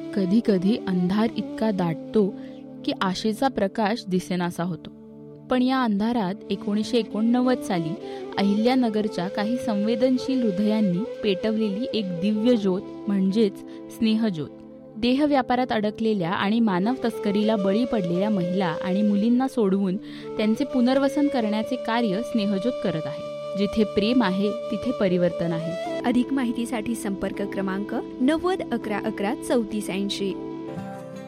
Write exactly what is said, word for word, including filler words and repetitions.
कधी कधी अंधार इतका दाटतो की आशेचा प्रकाश दिसेनासा होतो. पण या अंधारात एकोणीसशे एकोणनव्वद साली अहिल्यानगरच्या काही संवेदनशील हृदयांनी पेटवलेली एक दिव्य ज्योत म्हणजेच स्नेहज्योत. देह व्यापारात अडकलेल्या आणि मानव तस्करीला बळी पडलेल्या महिला आणि मुलींना सोडवून त्यांचे पुनर्वसन करण्याचे कार्य स्नेहज्योत करत आहे. जिथे प्रेम आहे तिथे परिवर्तन आहे. अधिक माहितीसाठी संपर्क क्रमांक नव्वद अकरा अकरा चौतीस ऐंशी.